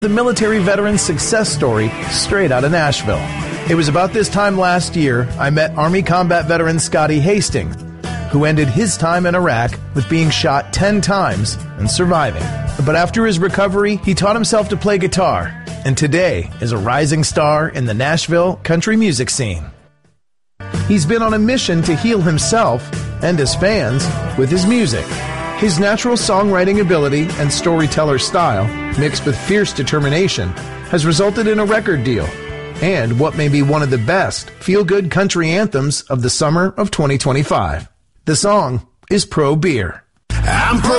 The military veteran's success story straight out of Nashville. It was about this time last year I met Army combat veteran Scotty Hastings, who ended his time in Iraq with being shot 10 times and surviving. But after his recovery, he taught himself to play guitar, and today is a rising star in the Nashville country music scene. He's been on a mission to heal himself and his fans with his music. His natural songwriting ability and storyteller style, mixed with fierce determination, has resulted in a record deal and what may be one of the best feel-good country anthems of the summer of 2025. The song is Pro Beer. I'm pro